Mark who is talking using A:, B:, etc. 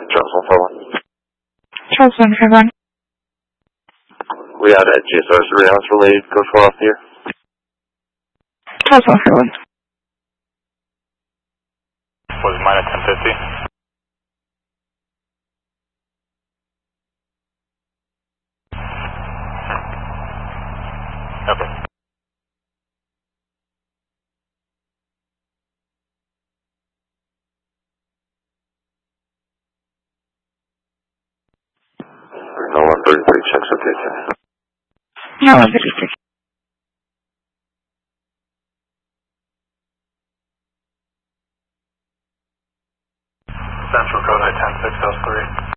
A: Charles 141.
B: Charles 141.
A: We out at GSR's Rehouse relayed, go 12 here.
B: Charles 141.
C: Was minus 1050. Okay.
A: No 133, checks okay, sir.
B: No 133.
C: Central code I-10-603.